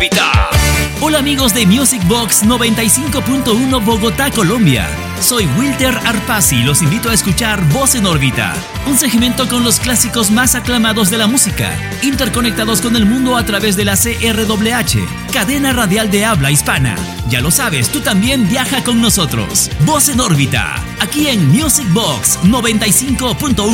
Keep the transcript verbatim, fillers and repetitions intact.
Hola amigos de Music Box noventa y cinco punto uno Bogotá, Colombia. Soy Wilter Arpasi y los invito a escuchar Voz en Órbita, un segmento con los clásicos más aclamados de la música, interconectados con el mundo a través de la C R W H, cadena radial de habla hispana. Ya lo sabes, tú también viaja con nosotros. Voz en Órbita, aquí en Music Box noventa y cinco punto uno.